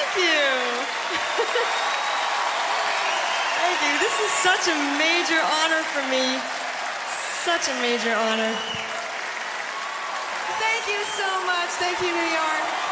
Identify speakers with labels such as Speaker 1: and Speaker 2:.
Speaker 1: you. Thank you. This is such a major honor for me. Such a major honor. Thank you so much. Thank you, New York.